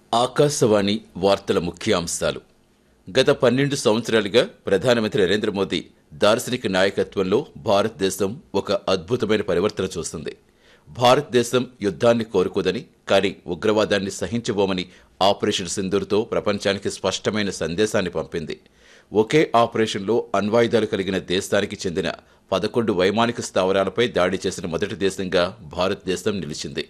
ఆకాశవాణి వార్తల ముఖ్యాంశాలు. గత 12 సంవత్సరాలుగా ప్రధానమంత్రి నరేంద్ర మోదీ దార్శనిక నాయకత్వంలో భారతదేశం ఒక అద్భుతమైన పరివర్తన చూస్తుంది. భారతదేశం యుద్ధాన్ని కోరుకోదని, కానీ ఉగ్రవాదాన్ని సహించబోమని ఆపరేషన్ సింధూర్తో ప్రపంచానికి స్పష్టమైన సందేశాన్ని పంపింది. ఒకే ఆపరేషన్లో అణ్వాయుధాలు కలిగిన దేశానికి చెందిన 11 వైమానిక స్థావరాలపై దాడి చేసిన మొదటి దేశంగా భారతదేశం నిలిచింది.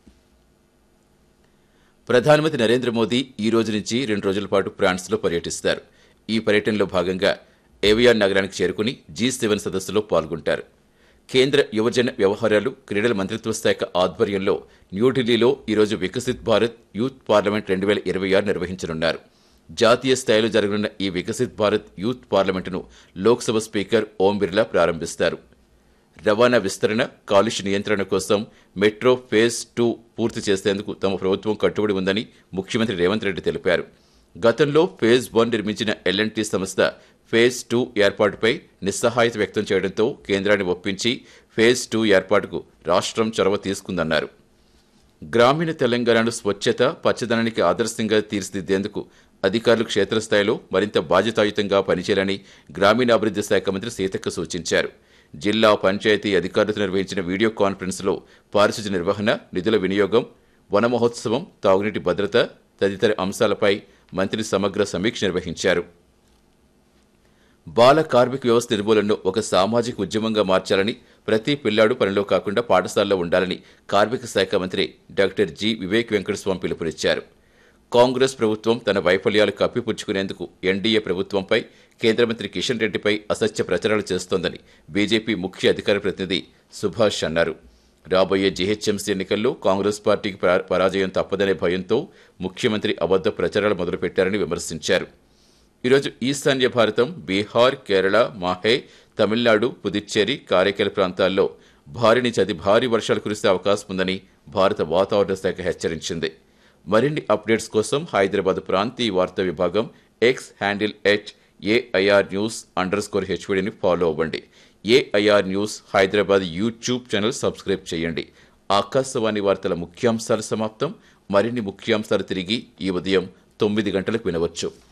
ప్రధానమంత్రి నరేంద్ర మోదీ ఈ రోజు నుంచి 2 రోజుల పాటు ఫ్రాన్స్లో పర్యటిస్తారు. ఈ పర్యటనలో భాగంగా ఏవియాన్ నగరానికి చేరుకుని G7 సదస్సులో పాల్గొంటారు. కేంద్ర యువజన వ్యవహారాలు, క్రీడల మంత్రిత్వ శాఖ ఆధ్వర్యంలో న్యూఢిల్లీలో ఈరోజు వికసిత్ భారత్ యూత్ పార్లమెంట్ 2026 నిర్వహించనున్నారు. జాతీయ స్థాయిలో జరగనున్న ఈ వికసిత్ భారత్ యూత్ పార్లమెంటును లోక్సభ స్పీకర్ ఓం బిర్లా ప్రారంభిస్తారు. రవాణా విస్తరణ, కాలుష్య నియంత్రణ కోసం మెట్రో ఫేజ్ 2 పూర్తి చేసేందుకు తమ ప్రభుత్వం కట్టుబడి ఉందని ముఖ్యమంత్రి రేవంత్ రెడ్డి తెలిపారు. గతంలో ఫేజ్ 1 నిర్మించిన L&T సంస్థ ఫేజ్ 2 ఏర్పాటుపై నిస్సహాయత వ్యక్తం చేయడంతో కేంద్రాన్ని ఒప్పించి ఫేజ్ 2 ఏర్పాటుకు రాష్ట్రం చొరవ తీసుకుందన్నారు. గ్రామీణ తెలంగాణను స్వచ్ఛత, పచ్చదనానికి ఆదర్శంగా తీర్చిదిద్దేందుకు అధికారులు క్షేత్రస్థాయిలో మరింత బాధ్యతాయుతంగా పనిచేయాలని గ్రామీణాభివృద్ధి శాఖ మంత్రి సీతక్క సూచించారు. జిల్లా పంచాయతీ అధికారులతో నిర్వహించిన వీడియో కాన్ఫరెన్స్లో పారిశుధ్య నిర్వహణ, నిధుల వినియోగం, వన మహోత్సవం, తాగునీటి భద్రత తదితర అంశాలపై మంత్రి సమగ్ర సమీక్ష నిర్వహించారు. బాల కార్మిక వ్యవస్థ నిర్మూలనను ఒక సామాజిక ఉద్యమంగా మార్చాలని, ప్రతి పిల్లాడు పనిలో కాకుండా పాఠశాలలో ఉండాలని కార్మిక శాఖ మంత్రి డాక్టర్ జి. వివేక్ వెంకటస్వామి పిలుపునిచ్చారు. కాంగ్రెస్ ప్రభుత్వం తన వైఫల్యాలు కప్పిపుచ్చుకునేందుకు ఎన్డీఏ ప్రభుత్వంపై, కేంద్ర మంత్రి కిషన్ రెడ్డిపై అసత్య ప్రచారాలు చేస్తోందని బీజేపీ ముఖ్య అధికార ప్రతినిధి సుభాష్ అన్నారు. రాబోయే జీహెచ్ఎంసీ ఎన్నికల్లో కాంగ్రెస్ పార్టీకి పరాజయం తప్పదనే భయంతో ముఖ్యమంత్రి అబద్ధ ప్రచారాలు మొదలుపెట్టారని విమర్శించారు. ఈరోజు ఈశాన్య భారతం, బీహార్, కేరళ, మాహే, తమిళనాడు, పుదుచ్చేరి, కారైకల్ ప్రాంతాల్లో భారీ నుంచి అతి భారీ వర్షాలు కురిసే అవకాశం ఉందని భారత వాతావరణ శాఖ హెచ్చరించింది. మరిన్ని అప్డేట్స్ కోసం హైదరాబాద్ ప్రాంతీయ వార్తా విభాగం ఎక్స్ హ్యాండిల్ @AIR News_HVDని ఫాలో అవ్వండి. AIR news Hyderabad YouTube channel subscribe చేయండి. ఆకాశవాణి వార్తల ముఖ్యాంశాలు సమాప్తం. మరిన్ని ముఖ్యాంశాలు తిరిగి ఈ ఉదయం 9 గంటలకు వినవచ్చు.